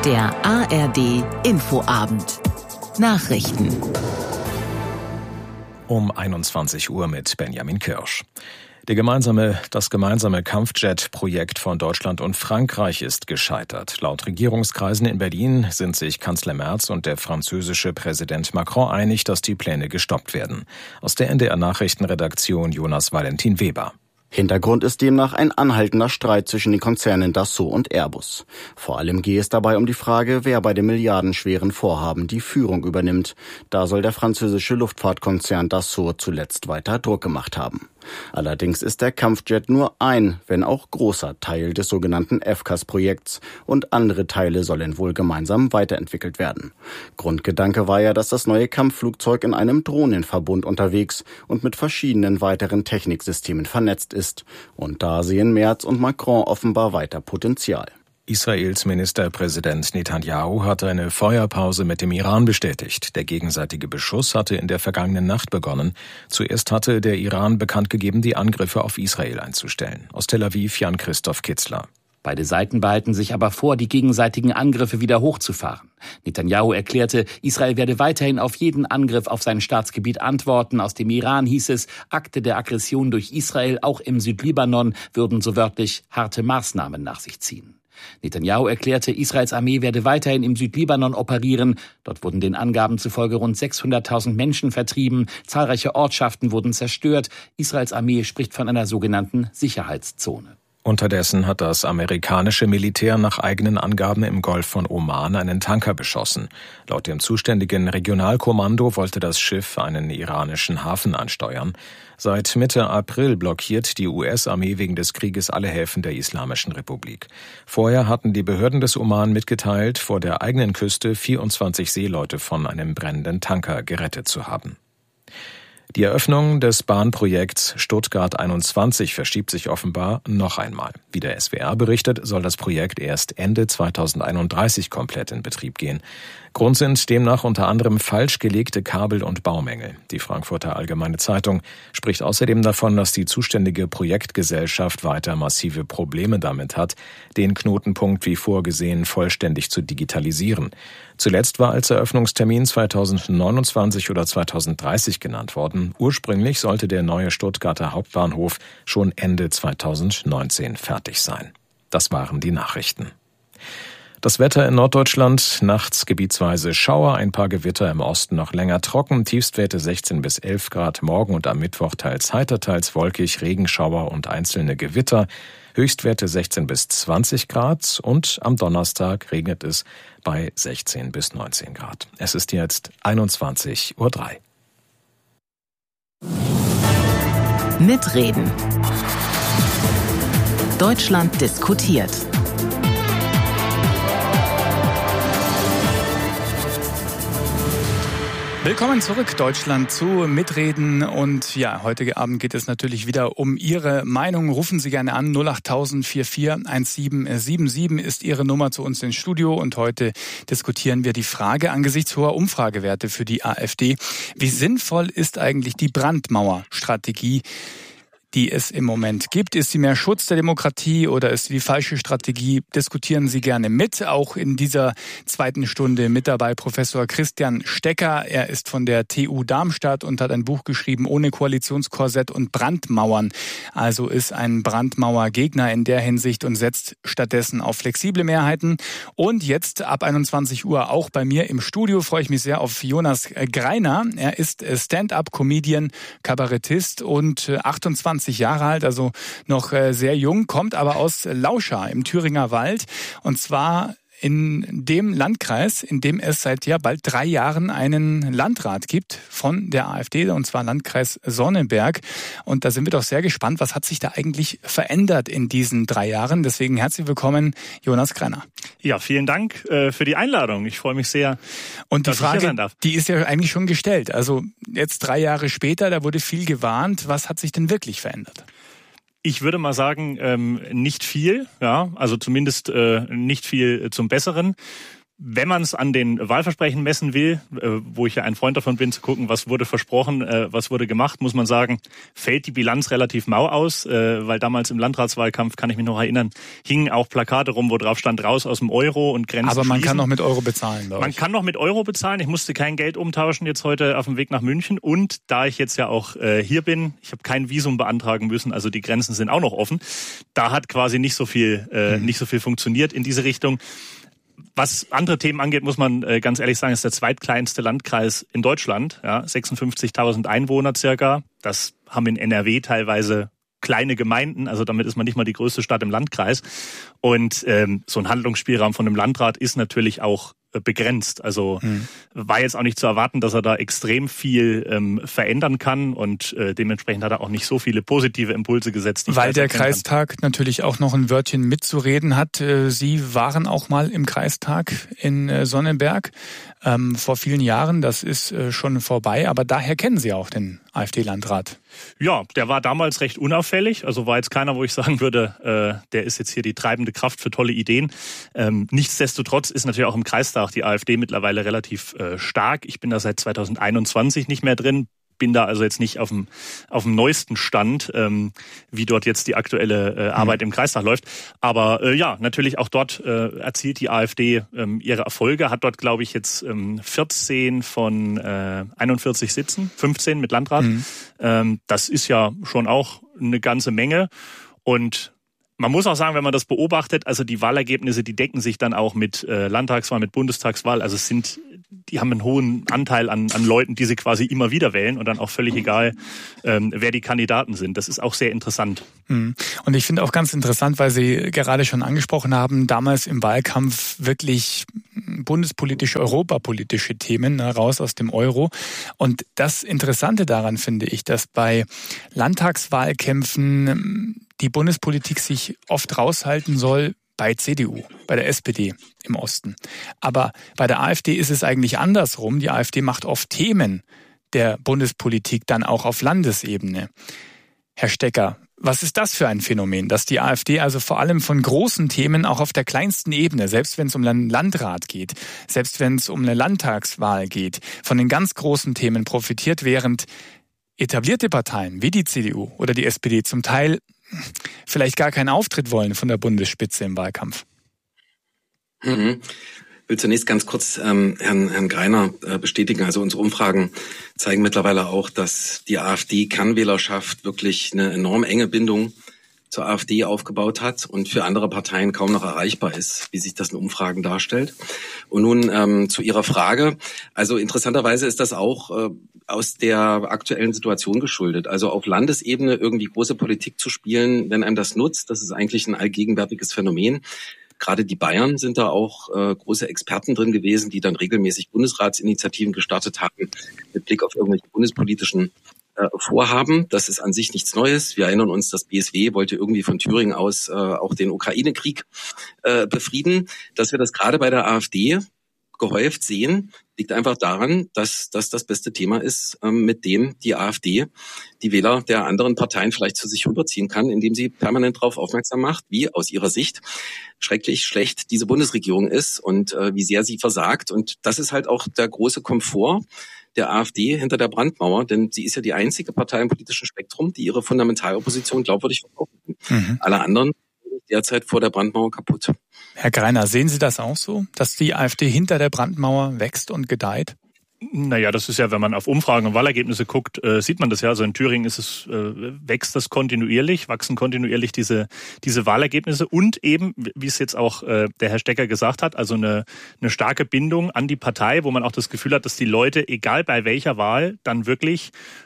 Der ARD Infoabend. Nachrichten. Um 21 Uhr mit Benjamin Kirsch. Das gemeinsame Kampfjet-Projekt von Deutschland und Frankreich ist gescheitert. Laut Regierungskreisen in Berlin sind sich Kanzler Merz und der französische Präsident Macron einig, dass die Pläne gestoppt werden. Aus der NDR-Nachrichtenredaktion Jonas Valentin Weber. Hintergrund ist demnach ein anhaltender Streit zwischen den Konzernen Dassault und Airbus. Vor allem gehe es dabei um die Frage, wer bei dem milliardenschweren Vorhaben die Führung übernimmt. Da soll der französische Luftfahrtkonzern Dassault zuletzt weiter Druck gemacht haben. Allerdings ist der Kampfjet nur ein, wenn auch großer Teil des sogenannten FCAS-Projekts und andere Teile sollen wohl gemeinsam weiterentwickelt werden. Grundgedanke war ja, dass das neue Kampfflugzeug in einem Drohnenverbund unterwegs und mit verschiedenen weiteren Techniksystemen vernetzt ist. Und da sehen Merz und Macron offenbar weiter Potenzial. Israels Ministerpräsident Netanyahu hatte eine Feuerpause mit dem Iran bestätigt. Der gegenseitige Beschuss hatte in der vergangenen Nacht begonnen. Zuerst hatte der Iran bekannt gegeben, die Angriffe auf Israel einzustellen. Aus Tel Aviv Jan-Christoph Kitzler. Beide Seiten behalten sich aber vor, die gegenseitigen Angriffe wieder hochzufahren. Netanyahu erklärte, Israel werde weiterhin auf jeden Angriff auf sein Staatsgebiet antworten. Aus dem Iran hieß es, Akte der Aggression durch Israel, auch im Südlibanon, würden so wörtlich harte Maßnahmen nach sich ziehen. Netanyahu erklärte, Israels Armee werde weiterhin im Südlibanon operieren. Dort wurden den Angaben zufolge rund 600.000 Menschen vertrieben. Zahlreiche Ortschaften wurden zerstört. Israels Armee spricht von einer sogenannten Sicherheitszone. Unterdessen hat das amerikanische Militär nach eigenen Angaben im Golf von Oman einen Tanker beschossen. Laut dem zuständigen Regionalkommando wollte das Schiff einen iranischen Hafen ansteuern. Seit Mitte April blockiert die US-Armee wegen des Krieges alle Häfen der Islamischen Republik. Vorher hatten die Behörden des Oman mitgeteilt, vor der eigenen Küste 24 Seeleute von einem brennenden Tanker gerettet zu haben. Die Eröffnung des Bahnprojekts Stuttgart 21 verschiebt sich offenbar noch einmal. Wie der SWR berichtet, soll das Projekt erst Ende 2031 komplett in Betrieb gehen. Grund sind demnach unter anderem falsch gelegte Kabel- und Baumängel. Die Frankfurter Allgemeine Zeitung spricht außerdem davon, dass die zuständige Projektgesellschaft weiter massive Probleme damit hat, den Knotenpunkt wie vorgesehen vollständig zu digitalisieren. Zuletzt war als Eröffnungstermin 2029 oder 2030 genannt worden. Ursprünglich sollte der neue Stuttgarter Hauptbahnhof schon Ende 2019 fertig sein. Das waren die Nachrichten. Das Wetter in Norddeutschland, nachts gebietsweise Schauer, ein paar Gewitter im Osten noch länger trocken, Tiefstwerte 16 bis 11 Grad, morgen und am Mittwoch teils heiter, teils wolkig, Regenschauer und einzelne Gewitter, Höchstwerte 16 bis 20 Grad und am Donnerstag regnet es bei 16 bis 19 Grad. Es ist jetzt 21:03 Uhr. Mitreden. Deutschland diskutiert. Willkommen zurück, Deutschland, zu Mitreden. Und ja, heute Abend geht es natürlich wieder um Ihre Meinung. Rufen Sie gerne an, 08000 44 1777 ist Ihre Nummer zu uns ins Studio. Und heute diskutieren wir die Frage angesichts hoher Umfragewerte für die AfD. Wie sinnvoll ist eigentlich die Brandmauerstrategie, die es im Moment gibt? Ist sie mehr Schutz der Demokratie oder ist sie die falsche Strategie? Diskutieren Sie gerne mit. Auch in dieser zweiten Stunde mit dabei Professor Christian Stecker. Er ist von der TU Darmstadt und hat ein Buch geschrieben, Ohne Koalitionskorsett und Brandmauern. Also ist ein Brandmauergegner in der Hinsicht und setzt stattdessen auf flexible Mehrheiten. Und jetzt ab 21 Uhr auch bei mir im Studio freue ich mich sehr auf Jonas Greiner. Er ist Stand-up-Comedian, Kabarettist und 28 Jahre alt, also noch sehr jung, kommt aber aus Laucha im Thüringer Wald und zwar in dem Landkreis, in dem es seit bald 3 Jahren einen Landrat gibt von der AfD, und zwar Landkreis Sonneberg. Und da sind wir doch sehr gespannt, was hat sich da eigentlich verändert in diesen 3 Jahren. Deswegen herzlich willkommen, Jonas Greiner. Ja, vielen Dank für die Einladung. Ich freue mich sehr, und die Frage, die ist ja eigentlich schon gestellt. Also jetzt 3 Jahre später, da wurde viel gewarnt. Was hat sich denn wirklich verändert? Ich würde mal sagen, nicht viel, ja, also zumindest nicht viel zum Besseren. Wenn man es an den Wahlversprechen messen will, wo ich ja ein Freund davon bin, zu gucken, was wurde versprochen, was wurde gemacht, muss man sagen, fällt die Bilanz relativ mau aus, weil damals im Landratswahlkampf, kann ich mich noch erinnern, hingen auch Plakate rum, wo drauf stand, raus aus dem Euro und Grenzen Aber man schließen. kann noch mit Euro bezahlen, glaube ich. Man kann noch mit Euro bezahlen. Ich musste kein Geld umtauschen jetzt heute auf dem Weg nach München. Und da ich jetzt ja auch hier bin, ich habe kein Visum beantragen müssen, also die Grenzen sind auch noch offen. Da hat quasi nicht so viel funktioniert in diese Richtung. Was andere Themen angeht, muss man ganz ehrlich sagen, ist der zweitkleinste Landkreis in Deutschland. Ja, 56.000 Einwohner circa. Das haben in NRW teilweise kleine Gemeinden, also damit ist man nicht mal die größte Stadt im Landkreis. Und so ein Handlungsspielraum von einem Landrat ist natürlich auch begrenzt. Also war jetzt auch nicht zu erwarten, dass er da extrem viel verändern kann und dementsprechend hat er auch nicht so viele positive Impulse gesetzt. Weil der Kreistag natürlich auch noch ein Wörtchen mitzureden hat. Sie waren auch mal im Kreistag in Sonneberg vor vielen Jahren. Das ist schon vorbei, aber daher kennen Sie auch den AfD-Landrat. Ja, der war damals recht unauffällig. Also war jetzt keiner, wo ich sagen würde, der ist jetzt hier die treibende Kraft für tolle Ideen. Nichtsdestotrotz ist natürlich auch im Kreistag die AfD mittlerweile relativ stark. Ich bin da seit 2021 nicht mehr drin. Bin da also jetzt nicht auf dem neuesten Stand, wie dort jetzt die aktuelle Arbeit im Kreistag läuft. Aber ja, natürlich auch dort erzielt die AfD ihre Erfolge, hat dort, glaube ich, jetzt 14 von 41 Sitzen, 15 mit Landrat. Das ist ja schon auch eine ganze Menge. Und man muss auch sagen, wenn man das beobachtet, also die Wahlergebnisse, die decken sich dann auch mit Landtagswahl, mit Bundestagswahl. Also die haben einen hohen Anteil an Leuten, die sie quasi immer wieder wählen und dann auch völlig egal, wer die Kandidaten sind. Das ist auch sehr interessant. Und ich finde auch ganz interessant, weil Sie gerade schon angesprochen haben, damals im Wahlkampf wirklich bundespolitische, europapolitische Themen, raus aus dem Euro. Und das Interessante daran finde ich, dass bei Landtagswahlkämpfen die Bundespolitik sich oft raushalten soll bei CDU, bei der SPD im Osten. Aber bei der AfD ist es eigentlich andersrum. Die AfD macht oft Themen der Bundespolitik dann auch auf Landesebene. Herr Stecker, was ist das für ein Phänomen, dass die AfD also vor allem von großen Themen auch auf der kleinsten Ebene, selbst wenn es um einen Landrat geht, selbst wenn es um eine Landtagswahl geht, von den ganz großen Themen profitiert, während etablierte Parteien wie die CDU oder die SPD zum Teil vielleicht gar keinen Auftritt wollen von der Bundesspitze im Wahlkampf? Ich will zunächst ganz kurz Herrn Greiner bestätigen. Also unsere Umfragen zeigen mittlerweile auch, dass die AfD-Kernwählerschaft wirklich eine enorm enge Bindung zur AfD aufgebaut hat und für andere Parteien kaum noch erreichbar ist, wie sich das in Umfragen darstellt. Und nun zu Ihrer Frage. Also interessanterweise ist das auch aus der aktuellen Situation geschuldet. Also auf Landesebene irgendwie große Politik zu spielen, wenn einem das nutzt, das ist eigentlich ein allgegenwärtiges Phänomen. Gerade die Bayern sind da auch große Experten drin gewesen, die dann regelmäßig Bundesratsinitiativen gestartet haben mit Blick auf irgendwelche bundespolitischen Vorhaben. Das ist an sich nichts Neues. Wir erinnern uns, das BSW wollte irgendwie von Thüringen aus auch den Ukraine-Krieg befrieden. Dass wir das gerade bei der AfD gehäuft sehen, liegt einfach daran, dass das das beste Thema ist, mit dem die AfD die Wähler der anderen Parteien vielleicht zu sich rüberziehen kann, indem sie permanent darauf aufmerksam macht, wie aus ihrer Sicht schrecklich schlecht diese Bundesregierung ist und wie sehr sie versagt. Und das ist halt auch der große Komfort der AfD hinter der Brandmauer, denn sie ist ja die einzige Partei im politischen Spektrum, die ihre Fundamentalopposition glaubwürdig verkaufen kann. Alle anderen sind derzeit vor der Brandmauer kaputt. Herr Greiner, sehen Sie das auch so, dass die AfD hinter der Brandmauer wächst und gedeiht? Naja, das ist ja, wenn man auf Umfragen und Wahlergebnisse guckt, sieht man das ja. Also in Thüringen wächst das kontinuierlich, wachsen kontinuierlich diese Wahlergebnisse und eben, wie es jetzt auch der Herr Stecker gesagt hat, also eine starke Bindung an die Partei, wo man auch das Gefühl hat, dass die Leute, egal bei welcher Wahl, dann wirklich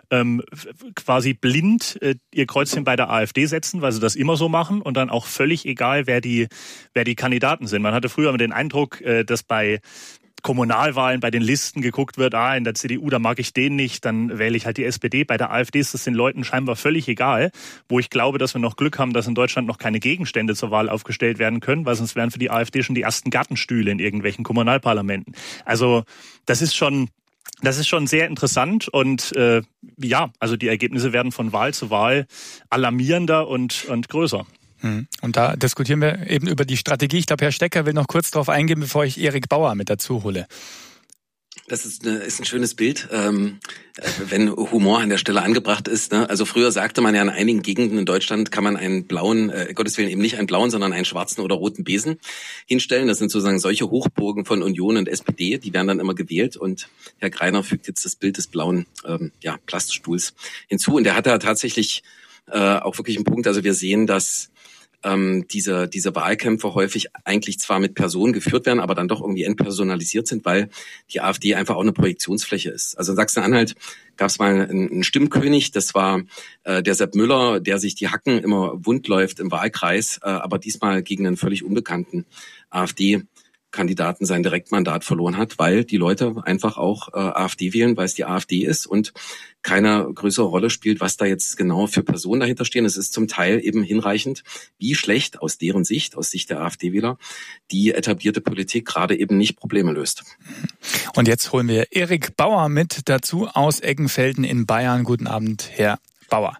quasi blind ihr Kreuzchen bei der AfD setzen, weil sie das immer so machen und dann auch völlig egal, wer die Kandidaten sind. Man hatte früher immer den Eindruck, dass bei Kommunalwahlen bei den Listen geguckt wird, in der CDU, da mag ich den nicht, dann wähle ich halt die SPD. Bei der AfD ist das den Leuten scheinbar völlig egal, wo ich glaube, dass wir noch Glück haben, dass in Deutschland noch keine Gegenstände zur Wahl aufgestellt werden können, weil sonst wären für die AfD schon die ersten Gartenstühle in irgendwelchen Kommunalparlamenten. Also das ist schon sehr interessant und ja, also die Ergebnisse werden von Wahl zu Wahl alarmierender und größer. Und da diskutieren wir eben über die Strategie. Ich glaube, Herr Stecker will noch kurz darauf eingehen, bevor ich Erik Bauer mit dazu hole. Das ist ein schönes Bild, wenn Humor an der Stelle angebracht ist. Ne? Also früher sagte man ja, in einigen Gegenden in Deutschland kann man einen blauen, Gottes Willen eben nicht einen blauen, sondern einen schwarzen oder roten Besen hinstellen. Das sind sozusagen solche Hochburgen von Union und SPD, die werden dann immer gewählt. Und Herr Greiner fügt jetzt das Bild des blauen Plaststuhls hinzu. Und der hat da tatsächlich auch wirklich einen Punkt. Also wir sehen, dass diese Wahlkämpfe häufig eigentlich zwar mit Personen geführt werden, aber dann doch irgendwie entpersonalisiert sind, weil die AfD einfach auch eine Projektionsfläche ist. Also in Sachsen-Anhalt gab es mal einen Stimmkönig, das war der Sepp Müller, der sich die Hacken immer wund läuft im Wahlkreis, aber diesmal gegen einen völlig unbekannten AfD-Kandidaten sein Direktmandat verloren hat, weil die Leute einfach auch AfD wählen, weil es die AfD ist und keine größere Rolle spielt, was da jetzt genau für Personen dahinter stehen. Es ist zum Teil eben hinreichend, wie schlecht aus deren Sicht, aus Sicht der AfD-Wähler, die etablierte Politik gerade eben nicht Probleme löst. Und jetzt holen wir Erik Bauer mit dazu aus Eggenfelden in Bayern. Guten Abend, Herr Bauer.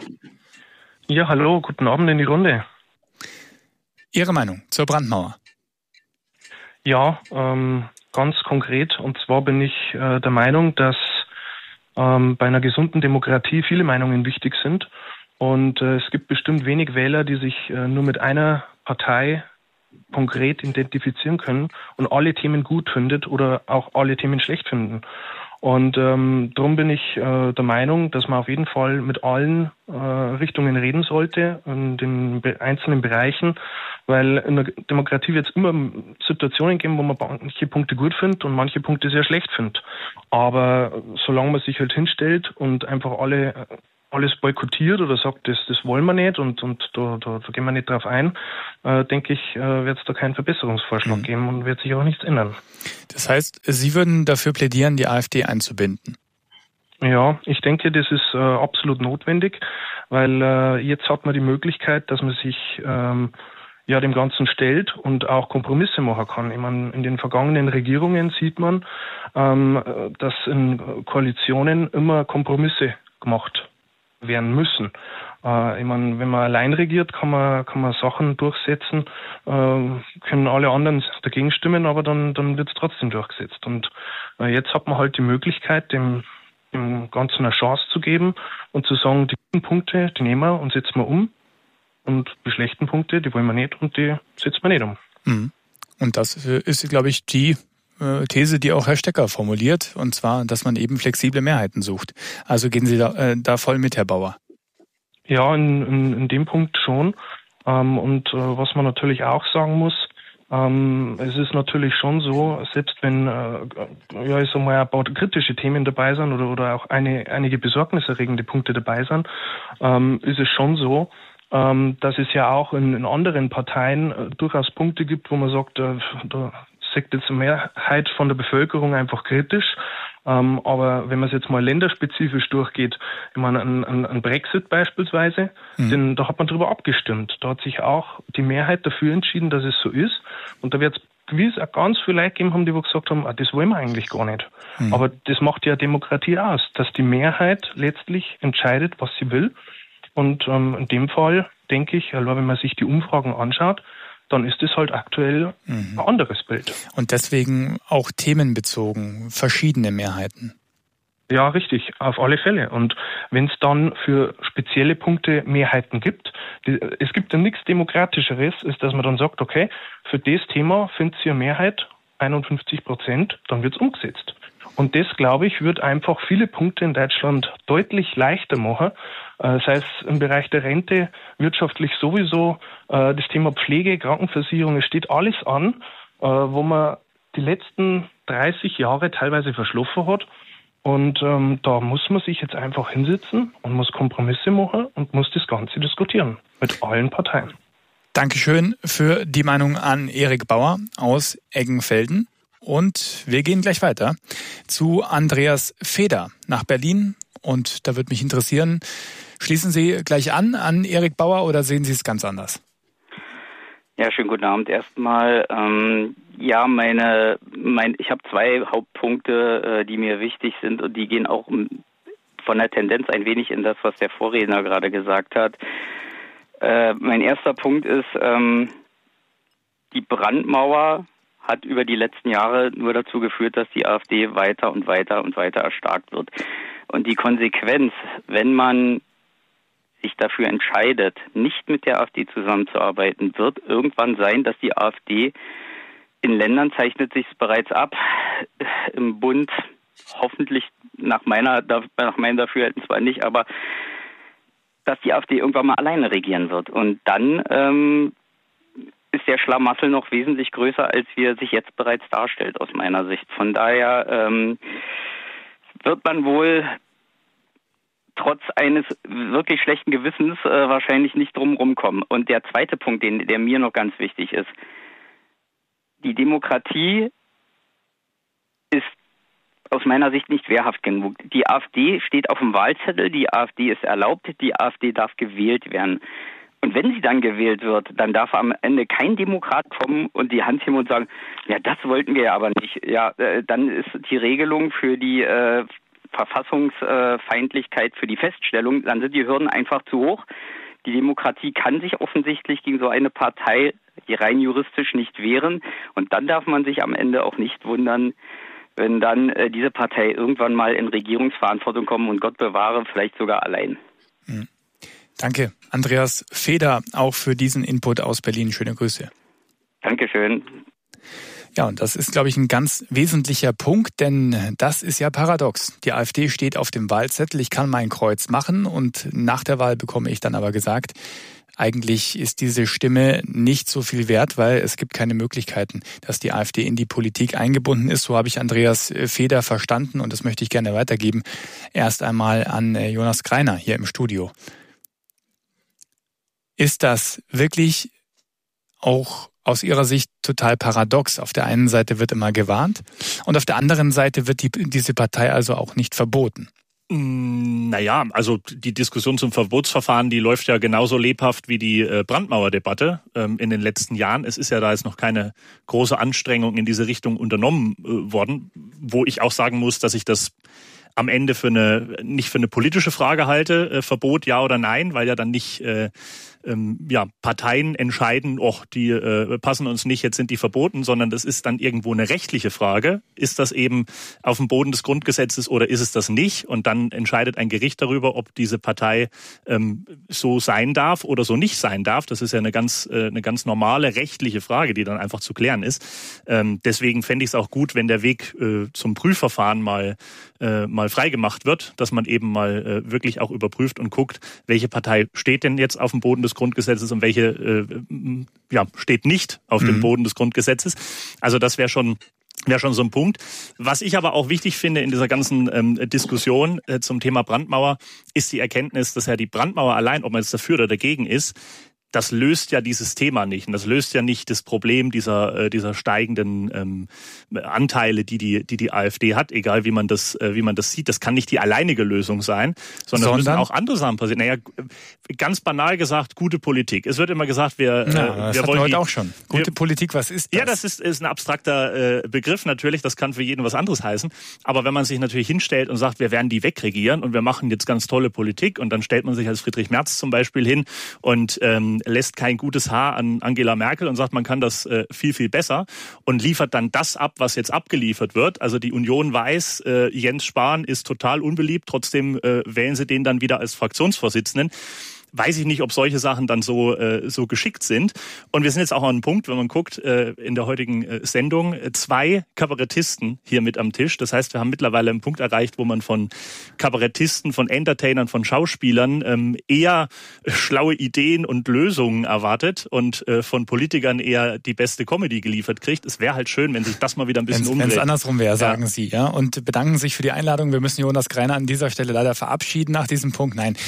Ja, hallo, guten Abend in die Runde. Ihre Meinung zur Brandmauer? Ja, ganz konkret. Und zwar bin ich der Meinung, dass bei einer gesunden Demokratie viele Meinungen wichtig sind. Und es gibt bestimmt wenig Wähler, die sich nur mit einer Partei konkret identifizieren können und alle Themen gut findet oder auch alle Themen schlecht finden. Und darum bin ich der Meinung, dass man auf jeden Fall mit allen Richtungen reden sollte, in den einzelnen Bereichen, weil in der Demokratie wird es immer Situationen geben, wo man manche Punkte gut findet und manche Punkte sehr schlecht findet. Aber solange man sich halt hinstellt und einfach alles boykottiert oder sagt, das wollen wir nicht und da gehen wir nicht drauf ein, denke ich, wird es da keinen Verbesserungsvorschlag geben und wird sich auch nichts ändern. Das heißt, Sie würden dafür plädieren, die AfD einzubinden? Ja, ich denke, das ist absolut notwendig, weil jetzt hat man die Möglichkeit, dass man sich dem Ganzen stellt und auch Kompromisse machen kann. Ich meine, in den vergangenen Regierungen sieht man, dass in Koalitionen immer Kompromisse gemacht werden müssen. Ich meine, wenn man allein regiert, kann man Sachen durchsetzen, können alle anderen dagegen stimmen, aber dann wird es trotzdem durchgesetzt. Und jetzt hat man halt die Möglichkeit, dem Ganzen eine Chance zu geben und zu sagen, die guten Punkte, die nehmen wir und setzen wir um. Und die schlechten Punkte, die wollen wir nicht und die setzen wir nicht um. Und das ist, glaube ich, die These, die auch Herr Stecker formuliert, und zwar, dass man eben flexible Mehrheiten sucht. Also gehen Sie da voll mit, Herr Bauer? Ja, in dem Punkt schon. Und was man natürlich auch sagen muss, es ist natürlich schon so, selbst wenn ich sag mal, ein paar kritische Themen dabei sind oder auch einige besorgniserregende Punkte dabei sind, ist es schon so, dass es ja auch in anderen Parteien durchaus Punkte gibt, wo man sagt, da sagt jetzt eine Mehrheit von der Bevölkerung einfach kritisch. Aber wenn man es jetzt mal länderspezifisch durchgeht, ich meine, ein Brexit beispielsweise, denn da hat man darüber abgestimmt. Da hat sich auch die Mehrheit dafür entschieden, dass es so ist. Und da wird es gewiss auch ganz viele Leute gegeben haben, die gesagt haben, das wollen wir eigentlich gar nicht. Aber das macht ja Demokratie aus, dass die Mehrheit letztlich entscheidet, was sie will. Und in dem Fall denke ich, wenn man sich die Umfragen anschaut, dann ist es halt aktuell ein anderes Bild. Und deswegen auch themenbezogen, verschiedene Mehrheiten. Ja, richtig, auf alle Fälle. Und wenn es dann für spezielle Punkte Mehrheiten gibt, es gibt ja nichts Demokratischeres, ist, dass man dann sagt, okay, für das Thema findet ihr Mehrheit, 51%, dann wird es umgesetzt. Und das, glaube ich, wird einfach viele Punkte in Deutschland deutlich leichter machen, sei es im Bereich der Rente, wirtschaftlich sowieso, das Thema Pflege, Krankenversicherung, es steht alles an, wo man die letzten 30 Jahre teilweise verschlafen hat. Und da muss man sich jetzt einfach hinsetzen und muss Kompromisse machen und muss das Ganze diskutieren mit allen Parteien. Dankeschön für die Meinung an Erik Bauer aus Eggenfelden. Und wir gehen gleich weiter zu Andreas Feder nach Berlin. Und da würde mich interessieren, schließen Sie gleich an Erik Bauer oder sehen Sie es ganz anders? Ja, schönen guten Abend erstmal. Ich habe zwei Hauptpunkte, die mir wichtig sind und die gehen auch von der Tendenz ein wenig in das, was der Vorredner gerade gesagt hat. Mein erster Punkt ist, die Brandmauer hat über die letzten Jahre nur dazu geführt, dass die AfD weiter und weiter und weiter erstarkt wird. Und die Konsequenz, wenn man sich dafür entscheidet, nicht mit der AfD zusammenzuarbeiten, wird irgendwann sein, dass die AfD in Ländern, zeichnet sich es bereits ab, im Bund hoffentlich nach meinem Dafürhalten zwar nicht, aber dass die AfD irgendwann mal alleine regieren wird. Und dann ist der Schlamassel noch wesentlich größer, als wie er sich jetzt bereits darstellt, aus meiner Sicht. Von daher wird man wohl trotz eines wirklich schlechten Gewissens wahrscheinlich nicht drum kommen. Und der zweite Punkt, der mir noch ganz wichtig ist: Die Demokratie ist aus meiner Sicht nicht wehrhaft genug. Die AfD steht auf dem Wahlzettel, die AfD ist erlaubt, die AfD darf gewählt werden. Und wenn sie dann gewählt wird, dann darf am Ende kein Demokrat kommen und die Hand heben und sagen, ja, das wollten wir ja aber nicht. Ja, dann ist die Regelung für die Verfassungsfeindlichkeit, für die Feststellung, dann sind die Hürden einfach zu hoch. Die Demokratie kann sich offensichtlich gegen so eine Partei rein juristisch nicht wehren. Und dann darf man sich am Ende auch nicht wundern, wenn dann diese Partei irgendwann mal in Regierungsverantwortung kommt und Gott bewahre, vielleicht sogar allein. Danke, Andreas Feder, auch für diesen Input aus Berlin. Schöne Grüße. Dankeschön. Ja, und das ist, glaube ich, ein ganz wesentlicher Punkt, denn das ist ja paradox. Die AfD steht auf dem Wahlzettel, ich kann mein Kreuz machen und nach der Wahl bekomme ich dann aber gesagt, eigentlich ist diese Stimme nicht so viel wert, weil es gibt keine Möglichkeiten, dass die AfD in die Politik eingebunden ist. So habe ich Andreas Feder verstanden und das möchte ich gerne weitergeben. Erst einmal an Jonas Greiner hier im Studio. Ist das wirklich auch aus Ihrer Sicht total paradox? Auf der einen Seite wird immer gewarnt und auf der anderen Seite wird diese Partei also auch nicht verboten. Naja, also die Diskussion zum Verbotsverfahren, die läuft ja genauso lebhaft wie die Brandmauerdebatte in den letzten Jahren. Es ist ja da jetzt noch keine große Anstrengung in diese Richtung unternommen worden, wo ich auch sagen muss, dass ich das am Ende nicht für eine politische Frage halte, Verbot ja oder nein, weil ja dann nicht Parteien entscheiden, die passen uns nicht, jetzt sind die verboten, sondern das ist dann irgendwo eine rechtliche Frage. Ist das eben auf dem Boden des Grundgesetzes oder ist es das nicht? Und dann entscheidet ein Gericht darüber, ob diese Partei so sein darf oder so nicht sein darf. Das ist ja eine ganz normale rechtliche Frage, die dann einfach zu klären ist. Deswegen fände ich es auch gut, wenn der Weg zum Prüfverfahren mal freigemacht wird, dass man eben mal wirklich auch überprüft und guckt, welche Partei steht denn jetzt auf dem Boden des Grundgesetzes und welche steht nicht auf dem Boden des Grundgesetzes. Also das wäre schon so ein Punkt. Was ich aber auch wichtig finde in dieser ganzen Diskussion zum Thema Brandmauer, ist die Erkenntnis, dass ja die Brandmauer allein, ob man jetzt dafür oder dagegen ist, das löst ja dieses Thema nicht. Und das löst ja nicht das Problem dieser steigenden Anteile, die AfD hat, egal wie man das sieht. Das kann nicht die alleinige Lösung sein, sondern müssen auch andere Sachen passieren. Naja, ganz banal gesagt, gute Politik. Es wird immer gesagt, wir wollen heute auch schon. Gute Politik, was ist das? Ja, das ist ein abstrakter Begriff natürlich. Das kann für jeden was anderes heißen. Aber wenn man sich natürlich hinstellt und sagt, wir werden die wegregieren und wir machen jetzt ganz tolle Politik und dann stellt man sich als Friedrich Merz zum Beispiel hin und lässt kein gutes Haar an Angela Merkel und sagt, man kann das viel, viel besser und liefert dann das ab, was jetzt abgeliefert wird. Also die Union weiß, Jens Spahn ist total unbeliebt, trotzdem wählen sie den dann wieder als Fraktionsvorsitzenden. Weiß ich nicht, ob solche Sachen dann so geschickt sind. Und wir sind jetzt auch an einem Punkt, wenn man guckt, in der heutigen Sendung, 2 Kabarettisten hier mit am Tisch. Das heißt, wir haben mittlerweile einen Punkt erreicht, wo man von Kabarettisten, von Entertainern, von Schauspielern eher schlaue Ideen und Lösungen erwartet und von Politikern eher die beste Comedy geliefert kriegt. Es wäre halt schön, wenn sich das mal wieder ein bisschen umdreht. Wenn es andersrum wäre, sagen Sie, ja. Und bedanken sich für die Einladung. Wir müssen Jonas Greiner an dieser Stelle leider verabschieden nach diesem Punkt. Nein,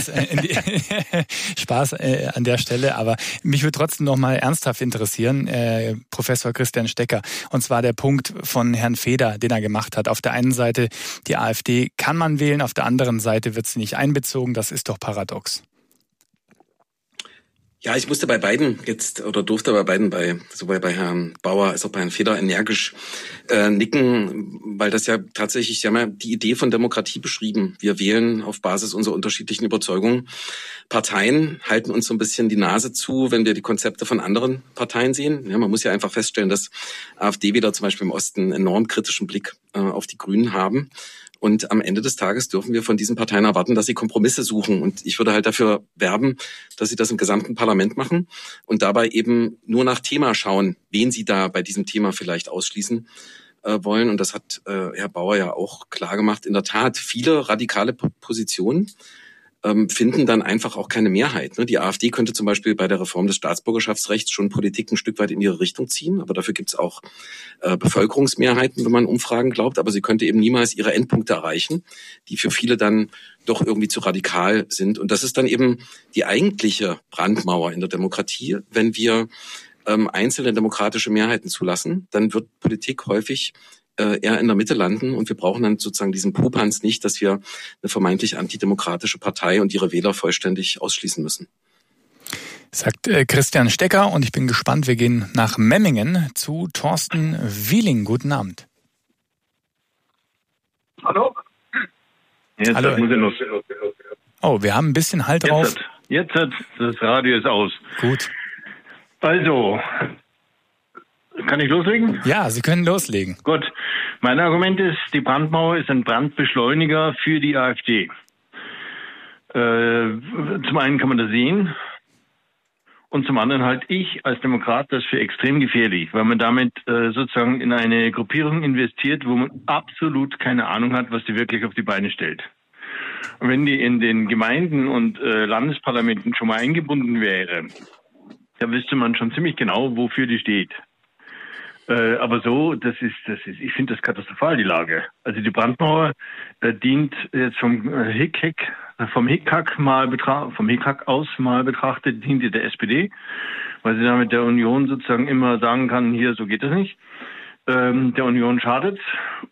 Spaß an der Stelle, aber mich würde trotzdem noch mal ernsthaft interessieren, Professor Christian Stecker, und zwar der Punkt von Herrn Feder, den er gemacht hat. Auf der einen Seite, die AfD kann man wählen, auf der anderen Seite wird sie nicht einbezogen. Das ist doch paradox. Ja, ich musste bei beiden durfte bei beiden, sowohl bei Herrn Bauer als auch bei Herrn Feder energisch nicken, weil das ja tatsächlich, Sie haben ja die Idee von Demokratie beschrieben. Wir wählen auf Basis unserer unterschiedlichen Überzeugungen. Parteien halten uns so ein bisschen die Nase zu, wenn wir die Konzepte von anderen Parteien sehen. Ja, man muss ja einfach feststellen, dass AfD-Wähler zum Beispiel im Osten einen enorm kritischen Blick auf die Grünen haben. Und am Ende des Tages dürfen wir von diesen Parteien erwarten, dass sie Kompromisse suchen. Und ich würde halt dafür werben, dass sie das im gesamten Parlament machen und dabei eben nur nach Thema schauen, wen sie da bei diesem Thema vielleicht ausschließen wollen. Und das hat Herr Bauer ja auch klar gemacht. In der Tat, viele radikale Positionen finden dann einfach auch keine Mehrheit. Die AfD könnte zum Beispiel bei der Reform des Staatsbürgerschaftsrechts schon Politik ein Stück weit in ihre Richtung ziehen, aber dafür gibt es auch Bevölkerungsmehrheiten, wenn man Umfragen glaubt, aber sie könnte eben niemals ihre Endpunkte erreichen, die für viele dann doch irgendwie zu radikal sind. Und das ist dann eben die eigentliche Brandmauer in der Demokratie. Wenn wir einzelne demokratische Mehrheiten zulassen, dann wird Politik häufig eher in der Mitte landen und wir brauchen dann sozusagen diesen Popanz nicht, dass wir eine vermeintlich antidemokratische Partei und ihre Wähler vollständig ausschließen müssen. Sagt Christian Stecker und ich bin gespannt, wir gehen nach Memmingen zu Thorsten Wieling. Guten Abend. Hallo? Jetzt Hallo. muss ich los. Oh, wir haben ein bisschen Halt drauf. Jetzt das Radio ist aus. Gut. Also, kann ich loslegen? Ja, Sie können loslegen. Gut. Mein Argument ist, die Brandmauer ist ein Brandbeschleuniger für die AfD. Zum einen kann man das sehen und zum anderen halte ich als Demokrat das für extrem gefährlich, weil man damit sozusagen in eine Gruppierung investiert, wo man absolut keine Ahnung hat, was die wirklich auf die Beine stellt. Und wenn die in den Gemeinden und Landesparlamenten schon mal eingebunden wäre, dann wüsste man schon ziemlich genau, wofür die steht. Aber so, ich finde das katastrophal, die Lage. Also die Brandmauer dient jetzt vom Hickhack aus mal betrachtet, dient die der SPD, weil sie damit der Union sozusagen immer sagen kann, hier, so geht das nicht. Der Union schadet's.